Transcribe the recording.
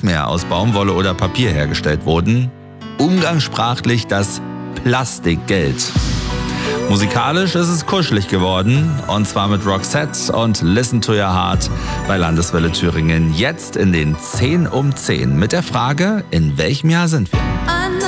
mehr aus Baumwolle oder Papier hergestellt wurden. Umgangssprachlich das Plastikgeld. Musikalisch ist es kuschelig geworden, und zwar mit Roxette und Listen to Your Heart bei Landeswelle Thüringen. Jetzt in den 10 um 10 mit der Frage, in welchem Jahr sind wir?